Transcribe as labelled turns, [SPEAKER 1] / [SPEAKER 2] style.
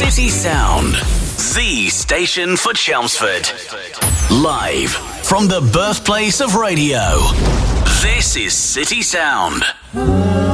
[SPEAKER 1] City Sound, the station for Chelmsford. Live from the birthplace of radio. This is City Sound.